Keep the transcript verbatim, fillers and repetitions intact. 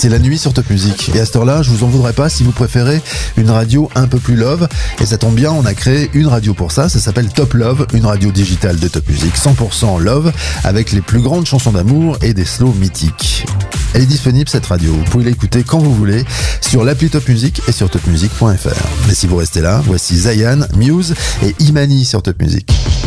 C'est la nuit sur Top Music. Et à cette heure-là, je vous en voudrais pas si vous préférez une radio un peu plus love. Et ça tombe bien, on a créé une radio pour ça. Ça s'appelle Top Love, une radio digitale de Top Music, cent pour cent love, avec les plus grandes chansons d'amour et des slows mythiques. Elle est disponible, cette radio. Vous pouvez l'écouter quand vous voulez sur l'appli Top Music et sur top music point f r. Mais si vous restez là, voici Zayan, Muse et Imani sur Top Music.